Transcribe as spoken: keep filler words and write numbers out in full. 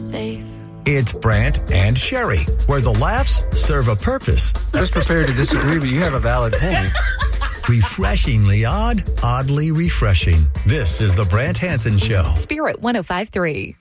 Safe. It's Brant and Sherry, where the laughs serve a purpose. Just prepared to disagree, but you have a valid point. Refreshingly odd, oddly refreshing. This is the Brant Hansen Show. Spirit one oh five point three.